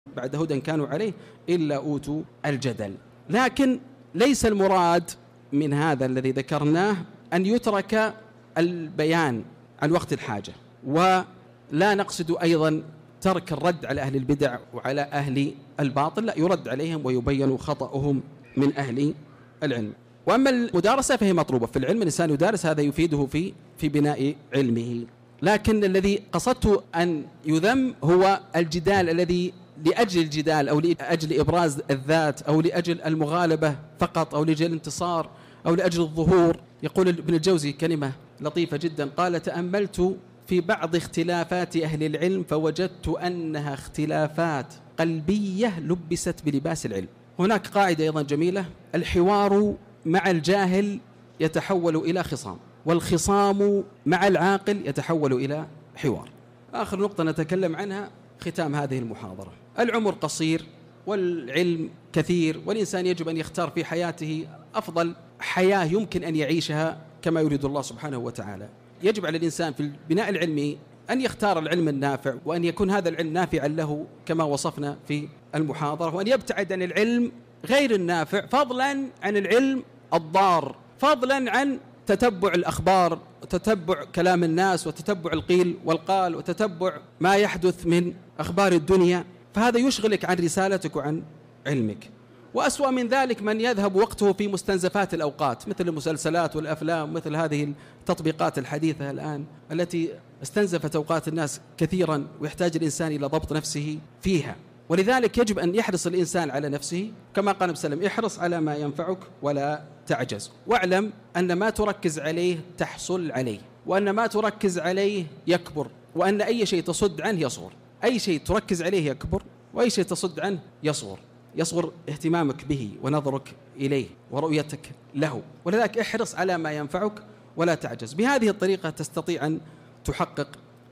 بعد هدى كانوا عليه إلا أوتوا الجدل. لكن ليس المراد من هذا الذي ذكرناه أن يترك البيان عن وقت الحاجة، ولا نقصد أيضا ترك الرد على أهل البدع وعلى أهل الباطل، لا، يرد عليهم ويبين خطأهم من أهل العلم. وأما المدارسة فهي مطلوبة في العلم، الإنسان يدارس، هذا يفيده في بناء علمه. لكن الذي قصدت أن يذم هو الجدال الذي لأجل الجدال أو لأجل إبراز الذات أو لأجل المغالبة فقط أو لأجل الانتصار أو لأجل الظهور. يقول ابن الجوزي كلمة لطيفة جدا، قال: تأملت في بعض اختلافات أهل العلم فوجدت أنها اختلافات قلبية لبست بلباس العلم. هناك قاعدة أيضا جميلة: الحوار مع الجاهل يتحول إلى خصام، والخصام مع العاقل يتحول إلى حوار. آخر نقطة نتكلم عنها ختام هذه المحاضرة: العمر قصير والعلم كثير، والإنسان يجب أن يختار في حياته أفضل حياة يمكن أن يعيشها كما يريد الله سبحانه وتعالى. يجب على الإنسان في البناء العلمي أن يختار العلم النافع، وأن يكون هذا العلم نافعا له كما وصفنا في المحاضرة، وأن يبتعد عن العلم غير النافع، فضلا عن العلم الضار، فضلا عن تتبع الأخبار وتتبع كلام الناس وتتبع القيل والقال وتتبع ما يحدث من أخبار الدنيا، فهذا يشغلك عن رسالتك وعن علمك. وأسوأ من ذلك من يذهب وقته في مستنزفات الأوقات مثل المسلسلات والأفلام، مثل هذه التطبيقات الحديثة الآن التي استنزفت أوقات الناس كثيرا، ويحتاج الإنسان إلى ضبط نفسه فيها. ولذلك يجب أن يحرص الإنسان على نفسه كما قال النبي صلى الله عليه وسلم: احرص على ما ينفعك ولا تعجز، واعلم أن ما تركز عليه تحصل عليه، وأن ما تركز عليه يكبر، وأن أي شيء تصد عنه يصغر. أي شيء تركز عليه يكبر، وأي شيء تصد عنه يصغر. يصغر اهتمامك به ونظرك إليه ورؤيتك له. ولذلك احرص على ما ينفعك ولا تعجز. بهذه الطريقة تستطيع أن تحقق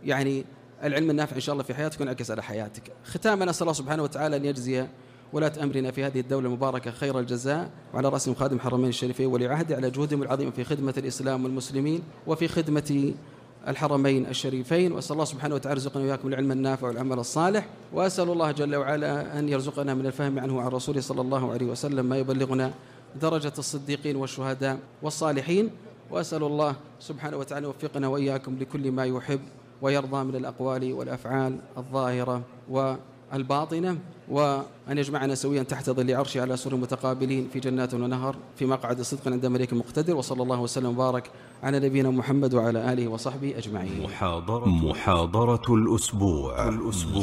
العلم النافع إن شاء الله في حياتك وينعكس على حياتك. ختاما نسأل الله سبحانه وتعالى أن يجزي ولاة أمرنا في هذه الدولة المباركة خير الجزاء، وعلى رأسهم خادم الحرمين الشريفين ولي عهده على جهودهم العظيمة في خدمة الإسلام والمسلمين وفي خدمة الحرمين الشريفين. وأسأل الله سبحانه وتعالى يرزقنا وإياكم العلم النافع والعمل الصالح، وأسأل الله جل وعلا أن يرزقنا من الفهم عنه وعن رسوله صلى الله عليه وسلم ما يبلغنا درجة الصديقين والشهداء والصالحين. وأسأل الله سبحانه وتعالى يوفقنا وإياكم لكل ما يحب ويرضى من الأقوال والأفعال الظاهرة والباطنة، وأن يجمعنا سويا تحت ظل عرشه على سرر متقابلين في جنات ونهر في مقعد صدق عند ملك مقتدر. وصلى الله وسلم وبارك على نبينا محمد وعلى آله وصحبه أجمعين. محاضرة الأسبوع.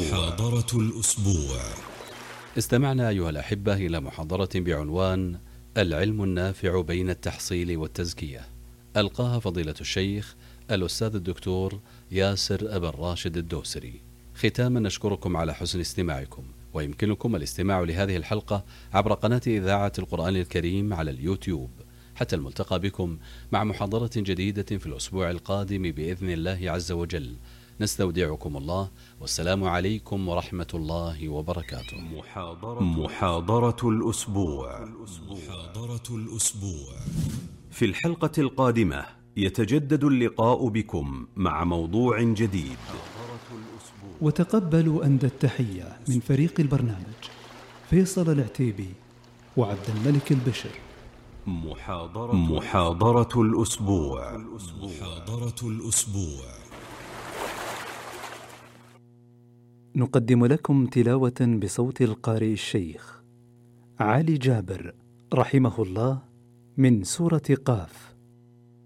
استمعنا أيها الأحبة إلى محاضرة بعنوان العلم النافع بين التحصيل والتزكية، ألقاها فضيلة الشيخ الأستاذ الدكتور ياسر أبا الراشد الدوسري. ختاما نشكركم على حسن استماعكم، ويمكنكم الاستماع لهذه الحلقة عبر قناة إذاعة القرآن الكريم على اليوتيوب. حتى الملتقى بكم مع محاضرة جديدة في الأسبوع القادم بإذن الله عز وجل. نستودعكم الله، والسلام عليكم ورحمة الله وبركاته. محاضرة الأسبوع. في الحلقة القادمة يتجدد اللقاء بكم مع موضوع جديد. وتقبلوا أندى التحية من فريق البرنامج فيصل العتيبي وعبد الملك البشر. محاضرة الأسبوع. نقدم لكم تلاوة بصوت القارئ الشيخ علي جابر رحمه الله من سورة قاف.